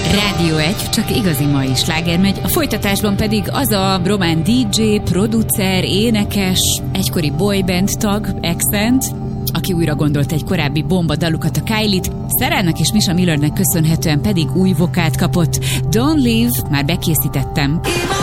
Rádió 1, csak igazi mai sláger megy. A folytatásban pedig az a román DJ, producer, énekes, egykori boyband tag, Accent, aki újra gondolt egy korábbi bomba dalukat, a Kylie-t, Szerának és Misha Millernek köszönhetően pedig új vokát kapott. Don't Leave, már bekészítettem.